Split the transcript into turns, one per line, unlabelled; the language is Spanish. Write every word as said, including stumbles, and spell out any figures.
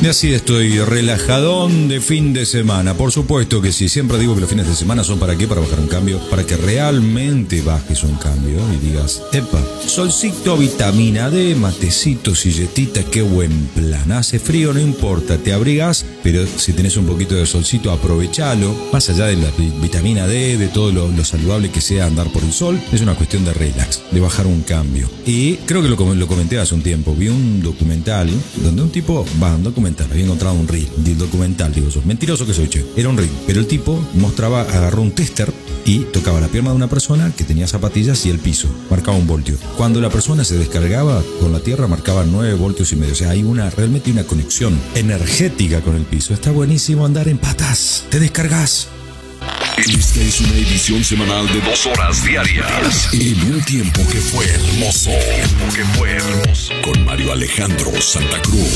Y así estoy, relajadón de fin de semana. Por supuesto que sí, siempre digo que los fines de semana son para qué, para bajar un cambio, para que realmente bajes un cambio y digas, epa, solcito, vitamina D, matecito, silletita, qué buen plan. Hace frío, no importa, te abrigas, pero si tenés un poquito de solcito, aprovechalo. Más allá de la vitamina D, de todo lo, lo saludable que sea andar por el sol, es una cuestión de relax, de bajar un cambio. Y creo que lo, lo comenté hace un tiempo, vi un documental donde un tipo, va, un documental, había encontrado un reel del documental, digo yo, mentiroso que soy, che, era un reel, pero el tipo mostraba, agarró un tester y tocaba la pierna de una persona que tenía zapatillas y el piso, marcaba un voltio. Cuando la persona se descargaba con la tierra marcaba nueve voltios y medio, o sea, hay una, realmente una conexión energética con el piso. Está buenísimo andar en patas, te descargas.
Esta es una edición semanal de dos horas diarias. En un tiempo que fue hermoso. Tiempo que fue hermoso. Con Mario Alejandro Santa Cruz.